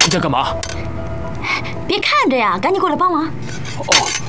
你在干嘛？ 别看着呀，赶紧过来帮忙。 哦。